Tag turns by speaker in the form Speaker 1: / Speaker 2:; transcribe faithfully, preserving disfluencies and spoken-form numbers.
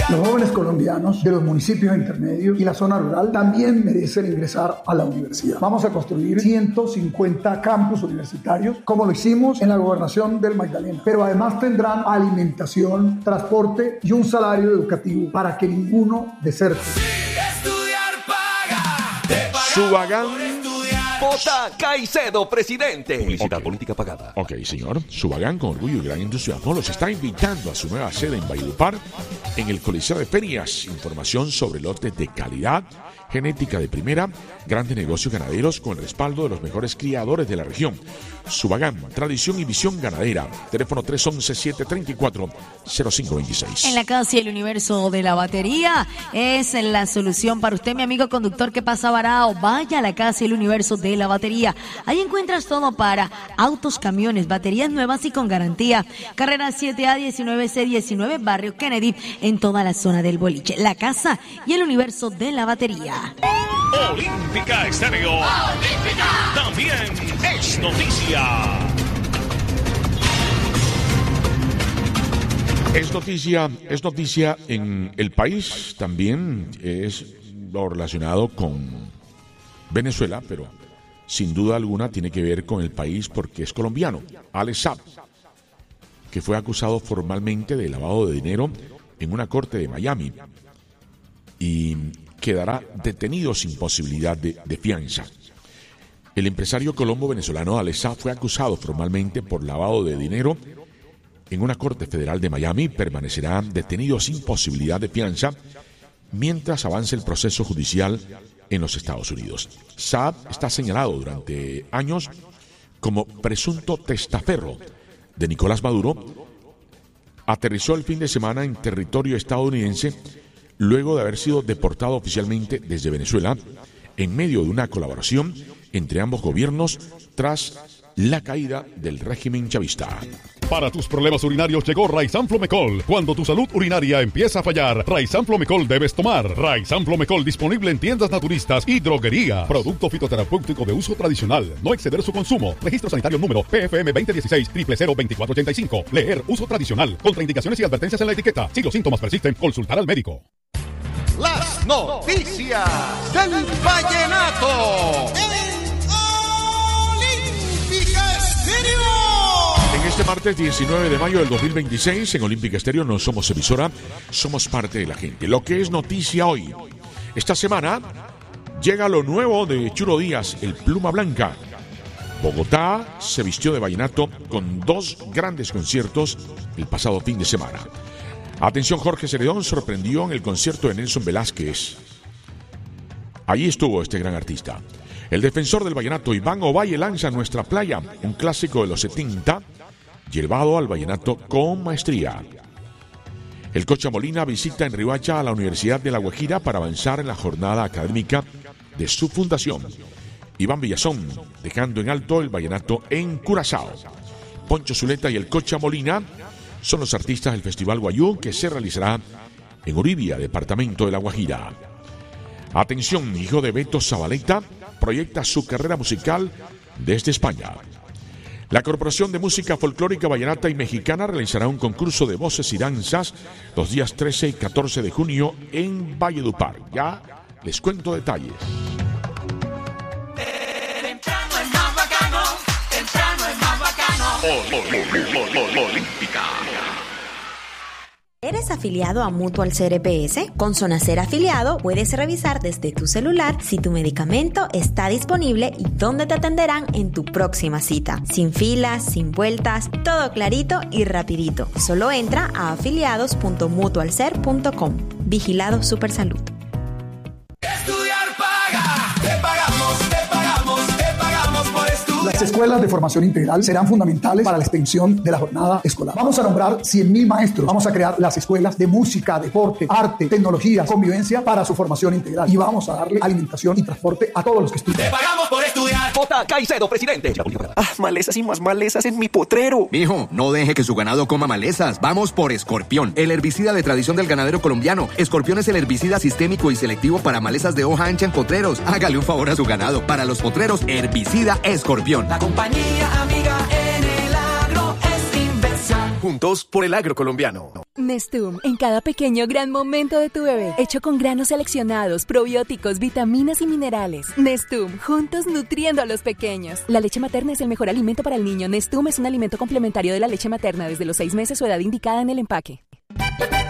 Speaker 1: Los jóvenes colombianos de los municipios intermedios y la zona rural también merecen ingresar a la universidad. Vamos a construir ciento cincuenta campus universitarios, como lo hicimos en la gobernación del Magdalena, pero además tendrán alimentación, transporte y un salario educativo para que ninguno deserte.
Speaker 2: Subagán vota Caicedo presidente. Publicidad okay. Política pagada.
Speaker 3: Ok, señor. Subagán, con orgullo y gran entusiasmo, los está invitando a su nueva sede en Valledupar, en el Coliseo de Ferias. Información sobre lotes de calidad, genética de primera, grandes negocios ganaderos con el respaldo de los mejores criadores de la región. Subagán, tradición y visión ganadera. Teléfono tres once, siete tres cuatro, cero cinco dos seis.
Speaker 4: En la casa y el universo de la batería es la solución para usted, mi amigo conductor que pasa varado. Vaya a la casa y el universo de la batería. Ahí encuentras todo para autos, camiones, baterías nuevas y con garantía. Carrera siete A diecinueve C diecinueve, Barrio Kennedy, en toda la zona del boliche. La casa y el universo de la batería.
Speaker 5: Olímpica Estéreo. Olímpica. También es noticia.
Speaker 3: Es noticia, es noticia en el país, también es lo relacionado con Venezuela, pero sin duda alguna tiene que ver con el país porque es colombiano. Alex Saab, que fue acusado formalmente de lavado de dinero en una corte de Miami y quedará detenido sin posibilidad de, de fianza. El empresario colombo-venezolano Alex Saab fue acusado formalmente por lavado de dinero en una corte federal de Miami y permanecerá detenido sin posibilidad de fianza mientras avance el proceso judicial en los Estados Unidos. Saab está señalado durante años como presunto testaferro de Nicolás Maduro. Aterrizó el fin de semana en territorio estadounidense luego de haber sido deportado oficialmente desde Venezuela en medio de una colaboración entre ambos gobiernos tras la caída del régimen chavista.
Speaker 6: Para tus problemas urinarios llegó Raizan Flomecol. Cuando tu salud urinaria empieza a fallar, Raizan Flomecol debes tomar. Raizan Flomecol disponible en tiendas naturistas y droguería. Producto fitoterapéutico de uso tradicional. No exceder su consumo. Registro sanitario número P F M veinte dieciséis, cero cero cero, veinticuatro ochenta y cinco. Leer uso tradicional. Contraindicaciones y advertencias en la etiqueta. Si los síntomas persisten, consultar al médico.
Speaker 5: Las noticias del vallenato.
Speaker 3: En este martes diecinueve de mayo del dos mil veintiséis, en Olímpica Estéreo no somos emisora, somos parte de la gente. Lo que es noticia hoy. Esta semana llega lo nuevo de Churo Díaz, el Pluma Blanca. Bogotá se vistió de vallenato con dos grandes conciertos el pasado fin de semana. Atención, Jorge Celedón sorprendió en el concierto de Nelson Velázquez. Allí estuvo este gran artista. El defensor del vallenato Iván Ovalle lanza Nuestra Playa, un clásico de los setenta, llevado al vallenato con maestría. El Cocha Molina visita en Riohacha a la Universidad de La Guajira para avanzar en la jornada académica de su fundación. Iván Villazón, dejando en alto el vallenato en Curazao. Poncho Zuleta y el Cocha Molina son los artistas del Festival Guayú, que se realizará en Oribia, departamento de La Guajira. Atención, hijo de Beto Zabaleta proyecta su carrera musical desde España. La Corporación de Música Folclórica Vallenata y Mexicana realizará un concurso de voces y danzas los días trece y catorce de junio en Valledupar. Ya les cuento detalles.
Speaker 5: Temprano es más bacano, temprano es más bacano. Olímpica.
Speaker 7: ¿Eres afiliado a Mutual C R P S? Con Sonacer Afiliado puedes revisar desde tu celular si tu medicamento está disponible y dónde te atenderán en tu próxima cita. Sin filas, sin vueltas, todo clarito y rapidito. Solo entra a afiliados punto mutualcer punto com. Vigilado Supersalud.
Speaker 5: Estudiar paga. Te pagamos, te pagamos, te pagamos por estudiar.
Speaker 1: Las escuelas de formación integral serán fundamentales para la extensión de la jornada escolar. Vamos a nombrar cien mil maestros. Vamos a crear las escuelas de música, deporte, arte, tecnología, convivencia para su formación integral. Y vamos a darle alimentación y transporte a todos los que estudian.
Speaker 5: Te pagamos por estudiar.
Speaker 2: Vota Caicedo presidente.
Speaker 8: Ah, malezas y más malezas en mi potrero.
Speaker 9: Mijo, no deje que su ganado coma malezas. Vamos por Escorpión, el herbicida de tradición del ganadero colombiano. Escorpión es el herbicida sistémico y selectivo para malezas de hoja ancha en potreros. Hágale un favor a su ganado. Para los potreros, herbicida Escorpión.
Speaker 5: La compañía amiga en el agro es Inversa.
Speaker 8: Juntos por el agro colombiano.
Speaker 10: Nestum, en cada pequeño gran momento de tu bebé. Hecho con granos seleccionados, probióticos, vitaminas y minerales. Nestum, juntos nutriendo a los pequeños. La leche materna es el mejor alimento para el niño. Nestum es un alimento complementario de la leche materna desde los seis meses o edad indicada en el empaque.